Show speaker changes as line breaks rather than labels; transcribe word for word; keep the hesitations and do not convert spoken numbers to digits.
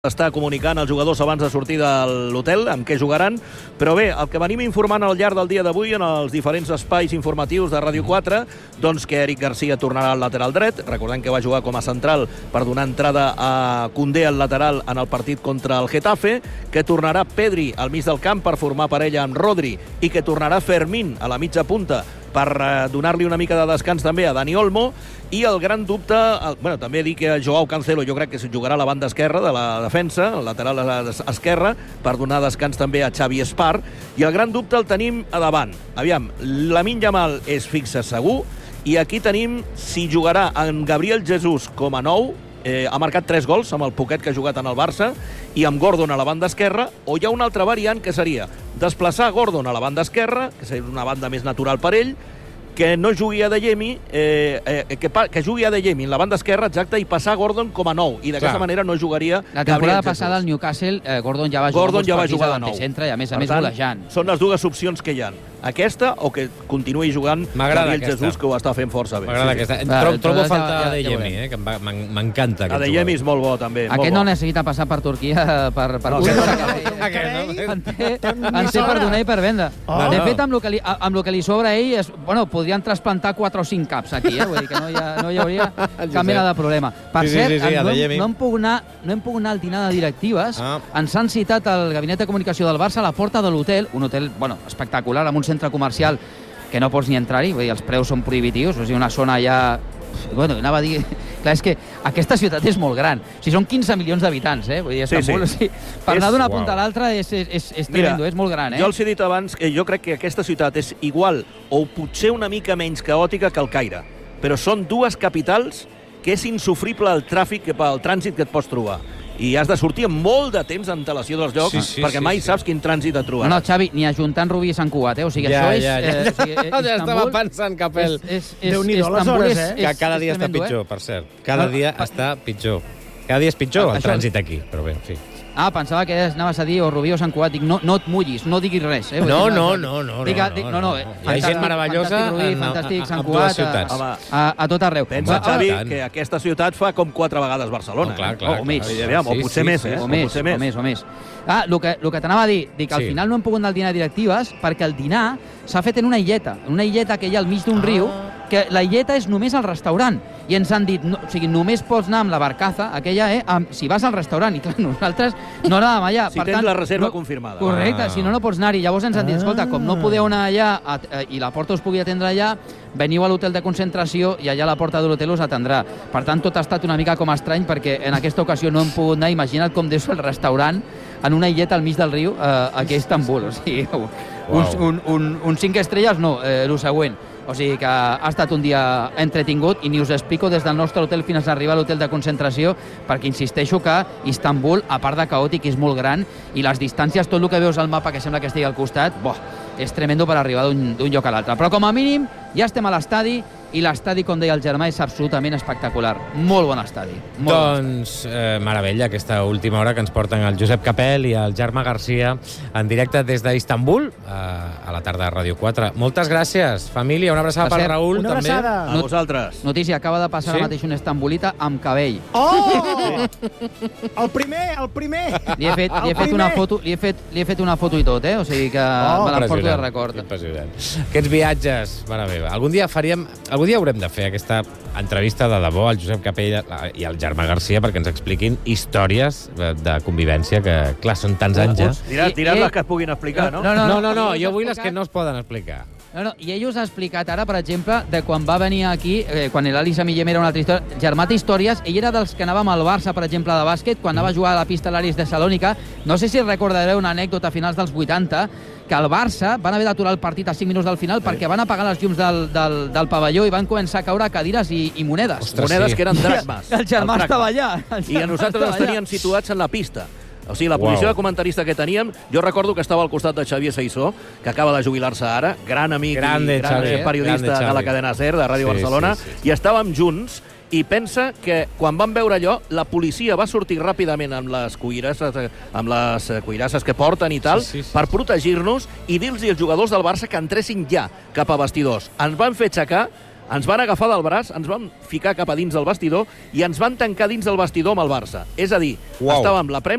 Està comunicant els jugadors abans de sortir de l'hotel amb què jugaran, però bé, el que venim informant al llarg del dia d'avui en els diferents espais informatius de Ràdio quatre, doncs que Eric Garcia tornarà al lateral dret. Recordem que va jugar com a central per donar entrada a Koundé al lateral en el partit contra el Getafe, que tornarà Pedri al mig del camp per formar parella amb Rodri i que tornarà Fermín a la mitja punta per eh, donar-li una mica de descans també a Dani Olmo. I el gran dubte, el, bueno, també dir que Joao Cancelo jo crec que jugarà a la banda esquerra de la defensa, el lateral a l'esquerra, per donar descans també a Xavi Espar. I el gran dubte el tenim a davant. Aviam, Lamine Yamal és fixe segur, i aquí tenim si jugarà en Gabriel Jesús com a nou, eh, ha marcat tres gols amb el poquet que ha jugat en el Barça, i amb Gordon a la banda esquerra, o hi ha una altra variant que seria desplaçar Gordon a la banda esquerra, que seria una banda més natural per ell, que no jugui a Adeyemi, eh, eh, que, que jugui a Adeyemi en la banda esquerra, exacte, i passar Gordon com a nou, i d'aquesta manera no jugaria
la temporada passada al Newcastle, eh, Gordon ja va jugar
Gordon ja va jugar
de nou centre, i a més a més golejant.
Són les dues opcions que hi ha. Aquesta o que continuï jugant Gabriel Jesús, que ho està fent força bé.
M'agrada aquesta. Trobo, trobo falta Adeyemi, eh, que m'encanta.
Adeyemi és molt bo, també.
Aquest no necessita passar per Turquia per... En té per donar i per vendre. De fet, amb el que li sobra a ell, bueno, podrien trasplantar quatre o cinc caps aquí, eh? Vull dir que no hi, ha, no hi hauria cap mena de problema. Per
sí,
cert,
sí, sí, sí,
no, hem, no, hem pogut anar, no hem pogut anar al dinar de directives. Ah. Ens han citat al gabinet de comunicació del Barça a la porta de l'hotel, un hotel bueno, espectacular, amb un centre comercial que no pots ni entrar-hi, vull dir, els preus són prohibitius, o sigui, una zona ja... Bueno, anava a dir... Clar, és que aquesta ciutat és molt gran. O sigui, són quinze milions d'habitants, eh? Vull dir, sí, sí. O sigui, per anar d'una punta a l'altra és, és, és, és tremendo, és molt gran, eh?
Jo els he dit abans que jo crec que aquesta ciutat és igual o potser una mica menys caòtica que el Caire, però són dues capitals que és insufrible el tràfic, el trànsit que et pots trobar. I has de sortir amb molt de temps d'antelació dels llocs, sí, sí, perquè mai sí, sí. saps quin trànsit et trobaràs.
No, no, Xavi, ni ajuntant Rubí i Sant Cugat, eh? O sigui, ja, això és...
Ja, ja.
Eh, o sigui, eh,
ja estava pensant, Capel.
Déu-n'hi-do les hores, eh?
Que cada dia està pitjor, per cert. Cada dia està pitjor. Cada dia és pitjor el trànsit aquí, però bé, en fi.
Ah, pensava que anaves a dir o Rubí o Sant Cugat. Dic, no, no et mullis, no diguis res. Eh?
No, no, no, no.
Dic, dic, no, no.
Hi ha gent meravellosa
fantàstic Rubí, fantàstic Sant Cugat, a, a, a tot arreu.
Pensa, Xavi, que aquesta ciutat fa com quatre vegades Barcelona.
Oh, clar, clar,
o més.
O potser més, eh?
O més, o més, o més. Ah, el que, el que t'anava a dir, dic, al final no hem pogut anar al dinar directives perquè el dinar s'ha fet en una illeta, una illeta que hi ha al mig d'un riu, que la illeta és només al restaurant. I ens han dit, no, o sigui, només pots anar amb la barcaza, aquella, eh, amb, si vas al restaurant. I clar, nosaltres no anàvem allà.
Si per tens tant, la reserva no, confirmada.
Correcte, ah. si no, no pots anar-hi. Llavors ens han dit, escolta, com no podeu anar allà a, a, i la porta us pugui atendre allà, veniu a l'hotel de concentració i allà a la porta de l'hotel us atendrà. Per tant, tot ha estat una mica com estrany, perquè en aquesta ocasió no hem pogut anar. Imagina't com deu ser el restaurant en una illeta al mig del riu, eh, aquí a Istanbul. O sigui, wow. un, un, un, un cinc estrelles no, eh, el següent. O sigui que ha estat un dia entretingut i ni us explico des del nostre hotel fins a arribar a l'hotel de concentració, perquè insisteixo que Istanbul, a part de caòtic, és molt gran i les distàncies, tot el que veus al mapa que sembla que estigui al costat, boh, és tremendo per arribar d'un lloc a l'altre. Però com a mínim ja estem a l'estadi i l'estadi, com deia el germà, és absolutament espectacular. Molt bon estadi. Molt
doncs, eh, meravella, aquesta última hora que ens porten el Josep Capel i el Germà Garcia en directe des d'Istanbul, eh, a la tarda de Ràdio quatre. Moltes gràcies, família. Una abraçada per Raül,
una
també.
Abraçada.
A vosaltres.
Notícia, acaba de passar sí? ara mateix un estambulita amb cabell.
Oh! El primer, el primer!
Li he fet, li he fet una foto, li he fet, li he fet una foto i tot, eh? O sigui que oh, me la porto de record.
Impressionant. Aquests viatges, mare meva. Algun dia faríem... Algun dia haurem de fer aquesta entrevista de debò al Josep Capell i al Germà Garcia perquè ens expliquin històries de convivència que, clar, són tants anys ja.
Diràs, diràs les que es puguin explicar, no?
No, no,
no, no, no jo vull les que no es poden explicar.
No, no, i ell us ha explicat ara, per exemple, de quan va venir aquí, eh, quan l'Ali Samillem era una altra història, Germà té històries, ell era dels que anàvem al Barça, per exemple, de bàsquet, quan anava a jugar a la pista l'Aris de Salònica. No sé si recordareu una anècdota a finals dels vuitanta, que al Barça van haver d'aturar el partit a cinc minuts del final perquè van apagar les llums del, del, del pavelló i van començar a caure cadires i, i monedes.
Ostres, monedes sí. que eren dracmes.
El germà estava allà.
I a nosaltres els teníem situats en la pista. O sigui, la posició wow. de comentarista que teníem, jo recordo que estava al costat de Xavier Saissó, que acaba de jubilar-se ara, gran amic
grande,
i gran
Xavier,
periodista
grande,
de la cadena SER, de Ràdio
sí,
Barcelona,
sí, sí, sí.
i estàvem junts, i pensa que quan van veure allò, la policia va sortir ràpidament amb les cuirasses, amb les cuirasses que porten i tal, sí, sí, sí. per protegir-nos i dir-los als jugadors del Barça que entressin ja cap a vestidors. Ens van fer aixecar, ens van agafar del braç, ens van ficar cap a dins del vestidor i ens van tancar dins del vestidor amb el Barça. És a dir,
Uau.
estàvem la premsa